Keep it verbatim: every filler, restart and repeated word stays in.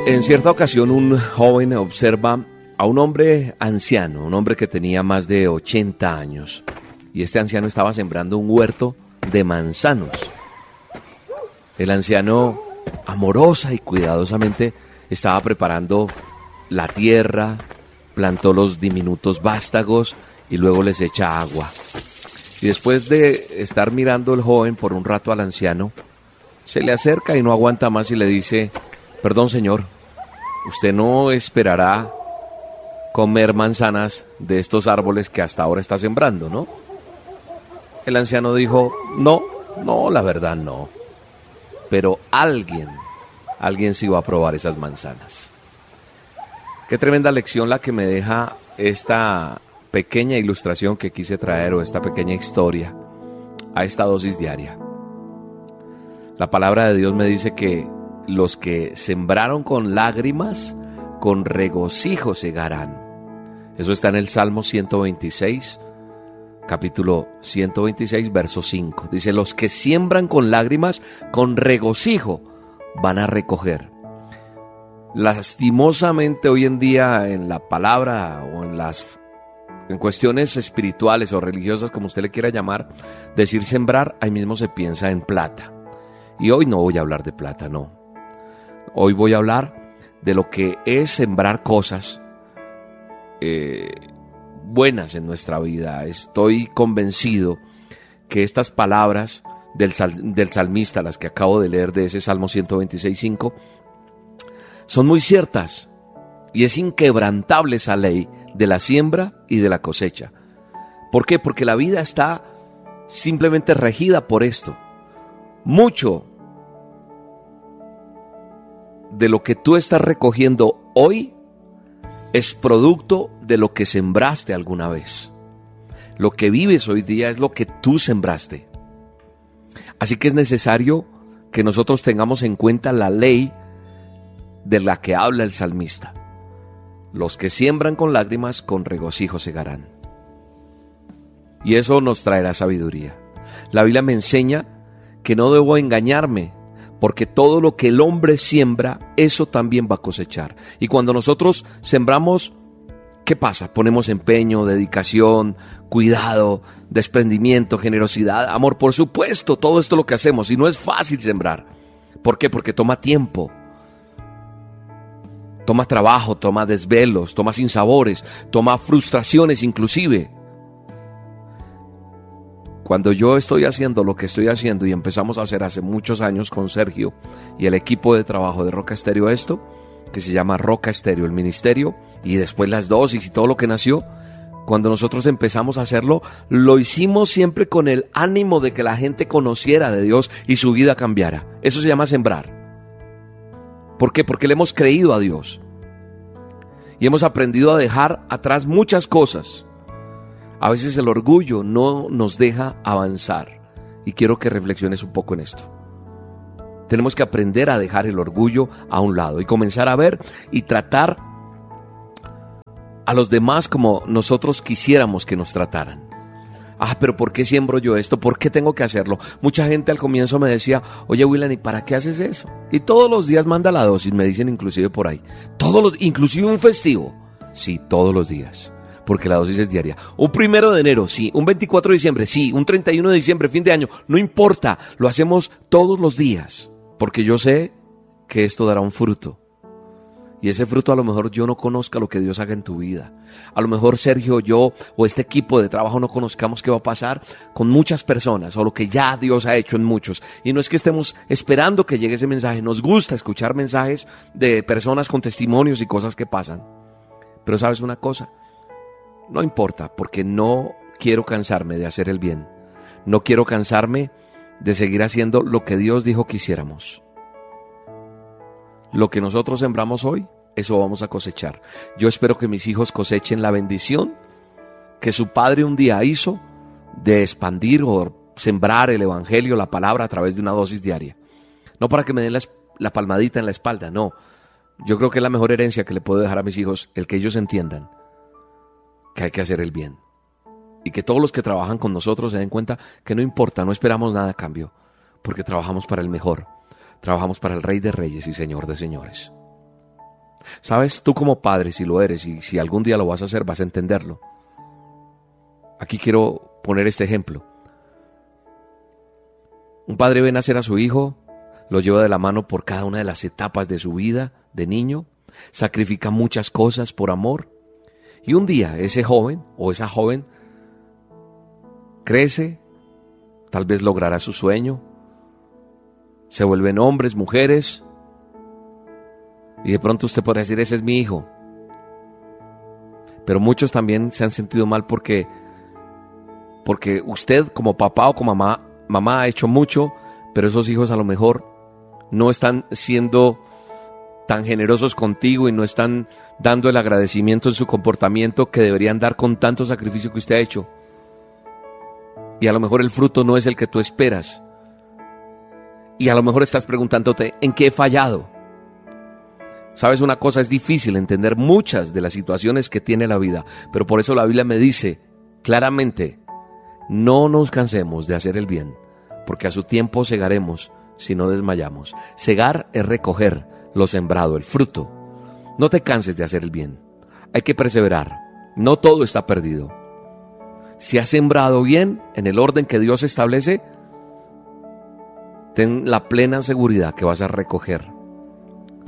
En cierta ocasión un joven observa a un hombre anciano, un hombre que tenía más de ochenta años, y este anciano estaba sembrando un huerto de manzanos. El anciano, amorosa y cuidadosamente, estaba preparando la tierra, plantó los diminutos vástagos y luego les echa agua. Y después de estar mirando el joven por un rato al anciano, se le acerca y no aguanta más y le dice: perdón, señor, usted no esperará comer manzanas de estos árboles que hasta ahora está sembrando, ¿no? El anciano dijo: no, no, la verdad no. Pero alguien, alguien sí va a probar esas manzanas. Qué tremenda lección la que me deja esta pequeña ilustración que quise traer, o esta pequeña historia, a esta dosis diaria. La palabra de Dios me dice que los que sembraron con lágrimas, con regocijo segarán. Eso está en el Salmo ciento veintiséis, capítulo ciento veintiséis, verso cinco. Dice: los que siembran con lágrimas, con regocijo van a recoger. Lastimosamente hoy en día en la palabra o en las en cuestiones espirituales o religiosas, como usted le quiera llamar, decir sembrar, ahí mismo se piensa en plata. Y hoy no voy a hablar de plata, no. Hoy voy a hablar de lo que es sembrar cosas eh, buenas en nuestra vida. Estoy convencido que estas palabras del, sal, del salmista, las que acabo de leer de ese Salmo ciento veintiséis, cinco, son muy ciertas, y es inquebrantable esa ley de la siembra y de la cosecha. ¿Por qué? Porque la vida está simplemente regida por esto. Mucho de lo que tú estás recogiendo hoy es producto de lo que sembraste alguna vez. Lo que vives hoy día es lo que tú sembraste. Así que es necesario que nosotros tengamos en cuenta la ley de la que habla el salmista. Los que siembran con lágrimas, con regocijo segarán. Y eso nos traerá sabiduría. La Biblia me enseña que no debo engañarme, porque todo lo que el hombre siembra, eso también va a cosechar. Y cuando nosotros sembramos, ¿qué pasa? Ponemos empeño, dedicación, cuidado, desprendimiento, generosidad, amor, por supuesto, todo esto es lo que hacemos. Y no es fácil sembrar. ¿Por qué? Porque toma tiempo. Toma trabajo, toma desvelos, toma sinsabores, toma frustraciones inclusive. Cuando yo estoy haciendo lo que estoy haciendo, y empezamos a hacer hace muchos años con Sergio y el equipo de trabajo de Roca Estéreo, esto que se llama Roca Estéreo, el ministerio, y después las dosis y todo lo que nació, cuando nosotros empezamos a hacerlo, lo hicimos siempre con el ánimo de que la gente conociera de Dios y su vida cambiara. Eso se llama sembrar. ¿Por qué? Porque le hemos creído a Dios y hemos aprendido a dejar atrás muchas cosas. A veces el orgullo no nos deja avanzar, y quiero que reflexiones un poco en esto. Tenemos que aprender a dejar el orgullo a un lado y comenzar a ver y tratar a los demás como nosotros quisiéramos que nos trataran. Ah, pero ¿por qué siembro yo esto? ¿Por qué tengo que hacerlo? Mucha gente al comienzo me decía: oye, William, ¿y para qué haces eso? Y todos los días manda la dosis, me dicen inclusive por ahí. Todos los, inclusive un festivo. Sí, todos los días, porque la dosis es diaria. Un primero de enero, sí. Un veinticuatro de diciembre, sí. Un treinta y uno de diciembre, fin de año. No importa, lo hacemos todos los días, porque yo sé que esto dará un fruto. Y ese fruto a lo mejor yo no conozca lo que Dios haga en tu vida. A lo mejor Sergio, yo o este equipo de trabajo no conozcamos qué va a pasar con muchas personas o lo que ya Dios ha hecho en muchos. Y no es que estemos esperando que llegue ese mensaje. Nos gusta escuchar mensajes de personas con testimonios y cosas que pasan. Pero ¿sabes una cosa? No importa, porque no quiero cansarme de hacer el bien. No quiero cansarme de seguir haciendo lo que Dios dijo que hiciéramos. Lo que nosotros sembramos hoy, eso vamos a cosechar. Yo espero que mis hijos cosechen la bendición que su padre un día hizo de expandir o sembrar el evangelio, la palabra, a través de una dosis diaria. No para que me den la, la palmadita en la espalda, no. Yo creo que es la mejor herencia que le puedo dejar a mis hijos, el que ellos entiendan que hay que hacer el bien. Y que todos los que trabajan con nosotros se den cuenta que no importa, no esperamos nada a cambio, porque trabajamos para el mejor. Trabajamos para el Rey de Reyes y Señor de Señores. ¿Sabes? Tú como padre, si lo eres y si algún día lo vas a hacer, vas a entenderlo. Aquí quiero poner este ejemplo. Un padre ve nacer a su hijo, lo lleva de la mano por cada una de las etapas de su vida de niño, sacrifica muchas cosas por amor, y un día ese joven o esa joven crece, tal vez logrará su sueño, se vuelven hombres, mujeres, y de pronto usted podrá decir, ese es mi hijo. Pero muchos también se han sentido mal porque, porque usted como papá o como mamá, mamá ha hecho mucho, pero esos hijos a lo mejor no están siendo tan generosos contigo y no están dando el agradecimiento en su comportamiento que deberían dar con tanto sacrificio que usted ha hecho. Y a lo mejor el fruto no es el que tú esperas. Y a lo mejor estás preguntándote, ¿en qué he fallado? Sabes una cosa, es difícil entender muchas de las situaciones que tiene la vida, pero por eso la Biblia me dice claramente, no nos cansemos de hacer el bien, porque a su tiempo segaremos si no desmayamos. Segar es recoger lo sembrado, el fruto. No te canses de hacer el bien. Hay que perseverar. No todo está perdido. Si has sembrado bien, en el orden que Dios establece, ten la plena seguridad que vas a recoger